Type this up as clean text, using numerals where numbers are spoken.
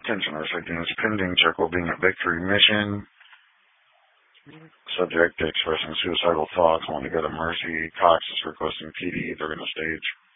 Attention, recipients pending check will be at Victory Mission. Subject expressing suicidal thoughts, want to go to Mercy. Cox is requesting PD. They're going to stage.